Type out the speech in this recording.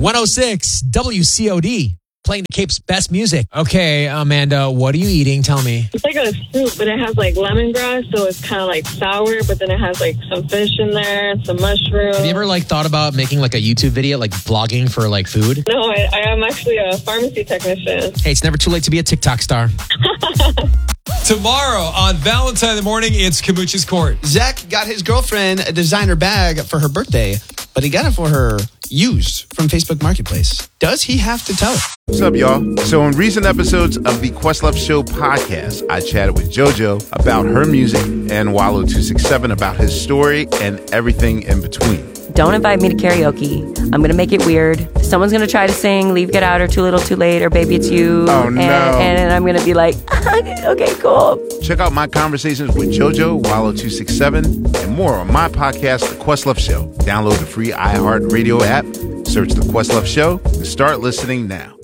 106 WCOD. Playing the Cape's best music. Okay, Amanda, what are you eating? Tell me. It's like a soup, but it has like lemongrass, so it's kind of like sour, but then it has like some fish in there and some mushrooms. Have you ever thought about making a YouTube video, vlogging for food? No, I am actually a pharmacy technician. Hey, it's never too late to be a TikTok star. Tomorrow on Valentine in the Morning, it's Kamuch's Court. Zach got his girlfriend a designer bag for her birthday, but he got it for her used from Facebook Marketplace. Does he have to tell her? What's up, y'all? So in recent episodes of the Questlove Show podcast, I chatted with JoJo about her music and Wallow267 about his story and everything in between. Don't invite me to karaoke. I'm going to make it weird. Someone's going to try to sing Leave, Get Out, or Too Little, Too Late, or Baby, It's You. Oh, no. And I'm going to be like, okay, cool. Check out my conversations with JoJo, Wallow267, and more on my podcast, The Questlove Show. Download the free iHeartRadio app, search The Questlove Show, and start listening now.